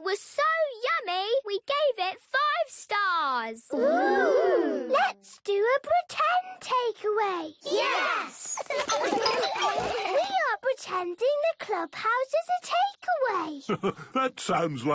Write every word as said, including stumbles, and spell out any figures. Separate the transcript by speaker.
Speaker 1: was so yummy, we gave it five stars.
Speaker 2: Ooh. Let's do a pretend takeaway.
Speaker 1: Yes!
Speaker 2: We are pretending the clubhouse is a takeaway.
Speaker 3: That sounds like